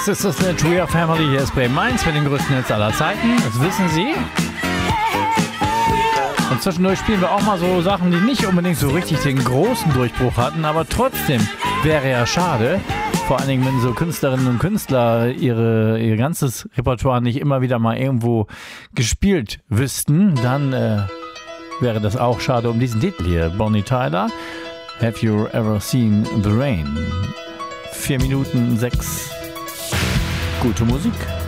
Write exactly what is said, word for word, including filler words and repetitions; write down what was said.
Das ist das eine Trio Family. Hier ist Bremen eins mit den größten Hits aller Zeiten. Das wissen Sie. Und zwischendurch spielen wir auch mal so Sachen, die nicht unbedingt so richtig den großen Durchbruch hatten, aber trotzdem wäre ja schade. Vor allen Dingen, wenn so Künstlerinnen und Künstler ihre, ihr ganzes Repertoire nicht immer wieder mal irgendwo gespielt wüssten, dann äh, wäre das auch schade um diesen Titel hier. Bonnie Tyler, Have You Ever Seen the Rain? Vier Minuten sechs. Gute Musik.